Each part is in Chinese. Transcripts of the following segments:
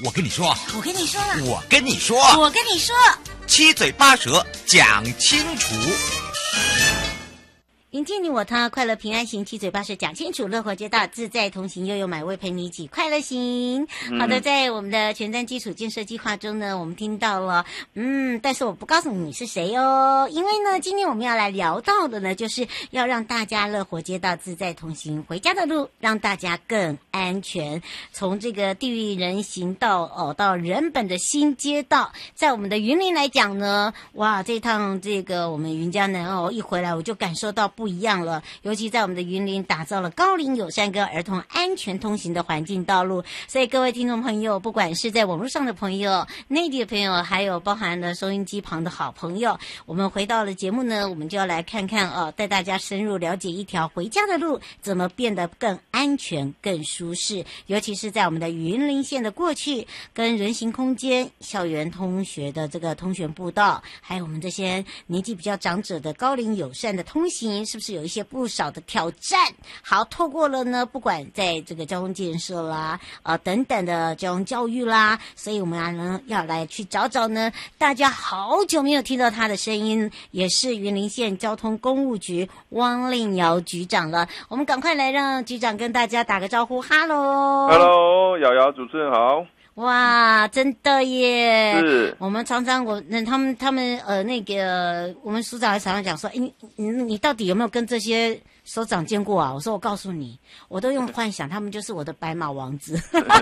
我跟你说， 我跟你说了， 我跟你说， 我跟你说， 七嘴八舌讲清楚。 迎接你我他，快乐平安行，七嘴八舌讲清楚，乐活街道自在同行，悠悠买位陪你一起快乐行。好的，在我们的全站基础建设计划中呢，我们听到了，但是我不告诉你是谁哦，因为呢，今天我们要来聊到的呢，就是要让大家乐活街道自在同行，回家的路让大家更安全。从这个地狱人行道到人本的新街道，在我们的云林来讲呢，哇，这趟这个我们云嘉南一回来我就感受到不一样了，尤其在我们的云林打造了高龄友善跟儿童安全通行的环境道路，所以各位听众朋友，不管是在网络上的朋友、内地的朋友，还有包含了收音机旁的好朋友，我们回到了节目呢，我们就要来看看带大家深入了解一条回家的路怎么变得更安全、更舒适，尤其是在我们的云林县的过去跟人行空间、校园通学的这个通学步道，还有我们这些年纪比较长者的高龄友善的通行，是不是有一些不少的挑战？好，透过了呢，不管在这个交通建设啦，等等的交通教育啦，所以我们要来去找找呢，大家好久没有听到他的声音，也是云林县交通公务局汪令尧局长了。我们赶快来让局长跟大家打个招呼，哈喽 ，Hello， 瑶瑶主持人好。 哇，真的耶！ 是， 我们常常他们那个我们署长还常常讲说，你到底有没有跟这些首长见过啊？我说我告诉你，我都用幻想，他们就是我的白马王子。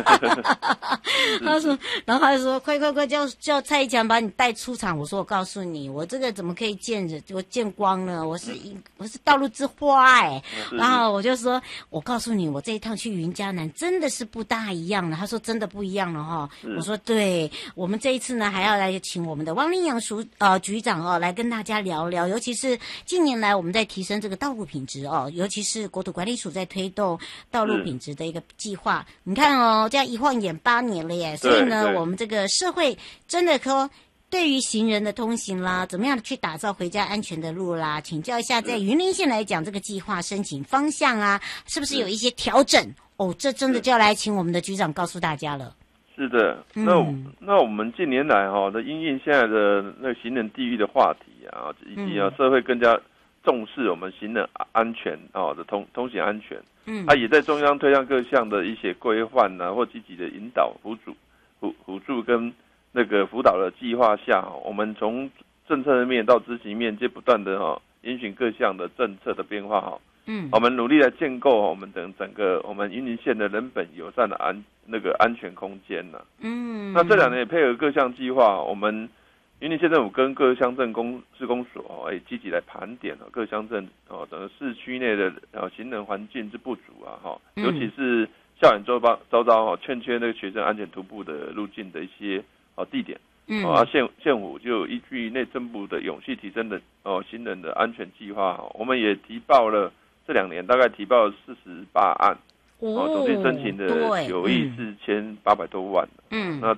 他说，然后他就说，快叫蔡一强把你带出场。我说我告诉你，我这个怎么可以我见光了？我是道路之花然后我就说，我告诉你，我这一趟去云嘉南真的是不大一样了。他说真的不一样了哈。我说对，我们这一次呢还要来请我们的汪令尧局长来跟大家聊聊，尤其是近年来我们在提升这个道路品质尤其是国土管理署在推动道路品质的一个计划。你看这样一晃眼8年了耶，所以呢，我们这个社会真的说，对于行人的通行啦，怎么样去打造回家安全的路啦，请教一下，在云林县来讲，这个计划申请方向啊，是不是有一些调整？这真的就要来请我们的局长告诉大家了。 是的，那我们近年来的因应现在的那个行人地狱的话题啊，以及社会更加重视我们行人安全的通行安全，它也在中央推向各项的一些规范或积极的引导辅助跟那个辅导的计划下，我们从政策面到执行面，皆不断的因循各项的政策的变化我们努力来建构我们整个我们云林县的人本友善的安全空间那这2年也配合各项计划，我们云林县政府跟各乡镇施工所也积极来盘点各乡镇整个市区内的行人环境之不足尤其是校园周遭欠缺那个学生安全徒步的路径的一些地点县府就依据内政部的永续提升的行人的安全计划我们也提报了这2年大概提报了48案总计申请的9亿4800多万那